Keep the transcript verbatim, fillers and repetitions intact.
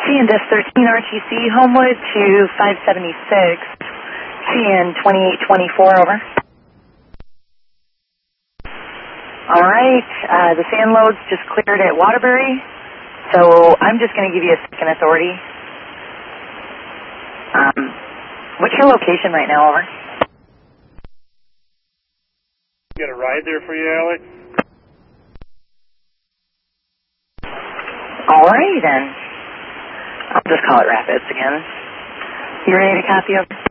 C N thirteen R T C, Homewood to five seventy-six, C N twenty-eight twenty-four, over. All right, uh, the sand load's just cleared at Waterbury, so I'm just going to give you a second authority. Um, what's your location right now, over? Got a ride there for you, Alex? All right, then. I'll just call it Rapids again. You ready to copy, over?